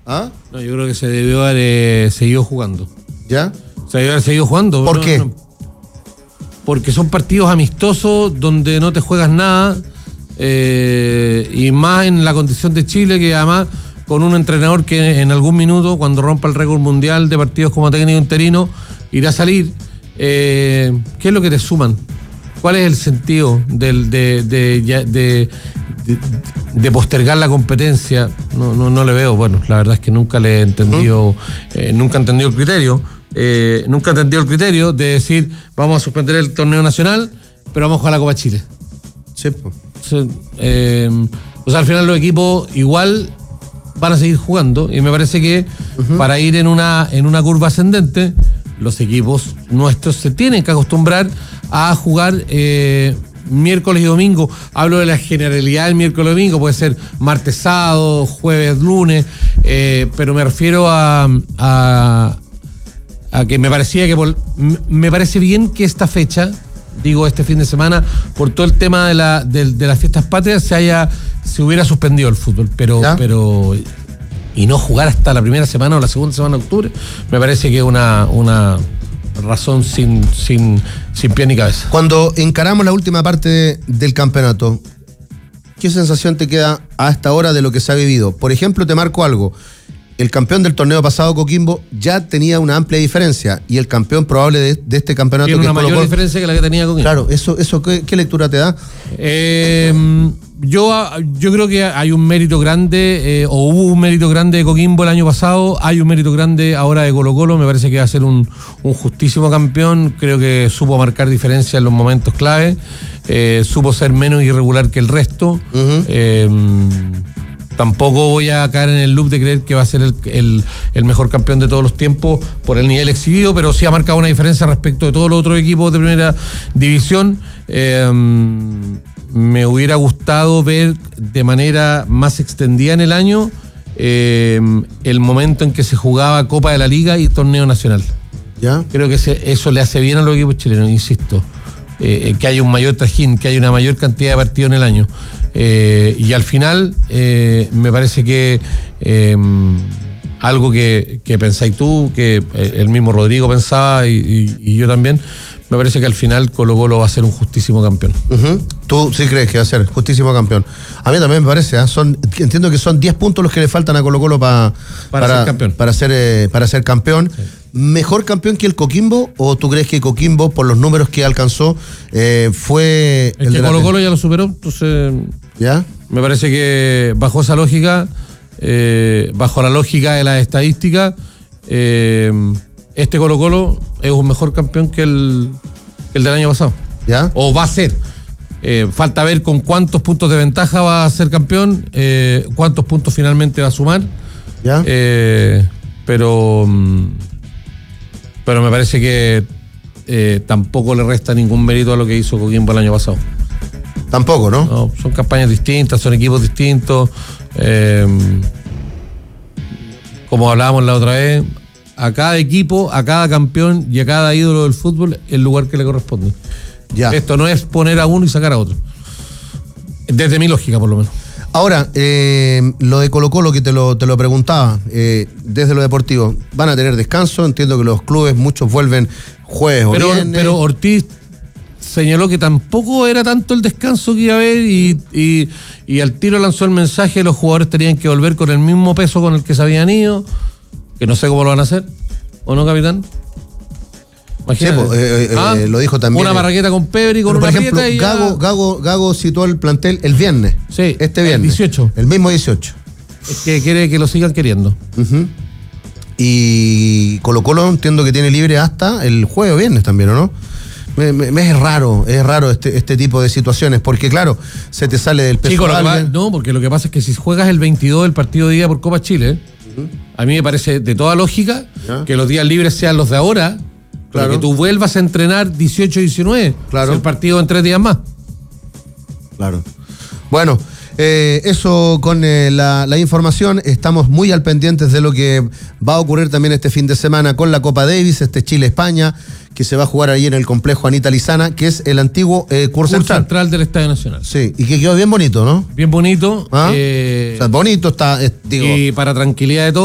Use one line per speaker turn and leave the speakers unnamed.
¿Ah?
No, yo creo que se debió haber seguido jugando.
¿Ya?
Se debió haber seguido jugando.
¿Por qué?
Porque son partidos amistosos donde no te juegas nada, y más en la condición de Chile, que además con un entrenador que en algún minuto, cuando rompa el récord mundial de partidos como técnico interino, irá a salir. ¿Qué es lo que te suman? ¿Cuál es el sentido de postergar la competencia? No le veo. Bueno, la verdad es que nunca le he entendido, nunca he entendido el criterio. Nunca he entendido el criterio de decir, vamos a suspender el torneo nacional, pero vamos a jugar la Copa Chile.
Sí, pues.
O sea, al final los equipos igual van a seguir jugando, y me parece que para ir en una curva ascendente, los equipos nuestros se tienen que acostumbrar a jugar miércoles y domingo. Hablo de la generalidad del miércoles y domingo, puede ser martes, sábado, jueves, lunes, pero me refiero a que me me parece bien que esta fecha, digo este fin de semana, por todo el tema de las fiestas patrias, se hubiera suspendido el fútbol, pero y no jugar hasta la primera semana o la segunda semana de octubre, me parece que es una razón sin pie ni cabeza.
Cuando encaramos la última parte del campeonato, ¿qué sensación te queda a esta hora de lo que se ha vivido? Por ejemplo, te marco algo. El campeón del torneo pasado, Coquimbo, ya tenía una amplia diferencia, y el campeón probable de este campeonato...
Tiene una mayor diferencia que la que tenía Coquimbo.
Claro, eso ¿qué lectura te da?
Yo creo que hay un mérito grande, o hubo un mérito grande de Coquimbo el año pasado, hay un mérito grande ahora de Colo-Colo. Me parece que va a ser un justísimo campeón. Creo que supo marcar diferencia en los momentos clave, supo ser menos irregular que el resto. Tampoco voy a caer en el loop de creer que va a ser el mejor campeón de todos los tiempos por el nivel exhibido, pero sí ha marcado una diferencia respecto de todos los otros equipos de primera división. Me hubiera gustado ver de manera más extendida en el año el momento en que se jugaba Copa de la Liga y Torneo Nacional.
¿Ya?
Creo que eso le hace bien a los equipos chilenos, insisto. Que haya un mayor trajín, que haya una mayor cantidad de partidos en el año. Y al final, me parece que algo que pensáis tú, que el mismo Rodrigo pensaba y yo también, me parece que al final Colo-Colo va a ser un justísimo campeón.
¿Tú sí crees que va a ser justísimo campeón? A mí también me parece, entiendo que son 10 puntos los que le faltan a Colo-Colo para ser campeón. Para ser campeón. Sí. ¿Mejor campeón que el Coquimbo, o tú crees que Coquimbo, por los números que alcanzó, fue
el que Colo-Colo ya lo superó? Entonces,
¿ya?
Me parece que bajo esa lógica, bajo la lógica de las estadísticas, este Colo-Colo es un mejor campeón que el del año pasado.
¿Ya?
O va a ser. Falta ver con cuántos puntos de ventaja va a ser campeón, cuántos puntos finalmente va a sumar.
¿Ya?
Pero me parece que tampoco le resta ningún mérito a lo que hizo Coquimbo el año pasado.
Tampoco, ¿no?
No, son campañas distintas, son equipos distintos. Como hablábamos la otra vez, a cada equipo, a cada campeón y a cada ídolo del fútbol el lugar que le corresponde.
Ya.
Esto no es poner a uno y sacar a otro. Desde mi lógica, por lo menos.
Ahora, lo de Colo-Colo, que te lo preguntaba, desde lo deportivo, ¿van a tener descanso? Entiendo que los clubes, muchos vuelven jueves o viernes.
Pero Ortiz señaló que tampoco era tanto el descanso que iba a haber, y al tiro lanzó el mensaje: los jugadores tenían que volver con el mismo peso con el que se habían ido, que no sé cómo lo van a hacer, ¿o no, capitán?
Sí, lo dijo también.
Una marraqueta con Pebre y con una
ejemplo,
y
Gago citó el plantel el viernes.
Sí,
este viernes.
El 18.
El mismo 18.
Es que quiere que lo sigan queriendo.
Y Colo-Colo entiendo que tiene libre hasta el jueves o viernes también, ¿o no? Es raro este tipo de situaciones, porque claro, se te sale del peso.
No, porque lo que pasa es que si juegas el 22 el partido de día por Copa Chile, a mí me parece de toda lógica que los días libres sean los de ahora. Claro. Que tú vuelvas a entrenar 18 y 19.
Claro.
El partido en 3 días más.
Claro. Bueno, eso con la información. Estamos muy al pendientes de lo que va a ocurrir también este fin de semana con la Copa Davis, Chile-España, que se va a jugar ahí en el complejo Anita Lizana, que es el antiguo Curso
Central del Estadio Nacional.
Sí, y que quedó bien bonito, ¿no?
Bien bonito.
O sea, bonito está.
Y para tranquilidad de todos.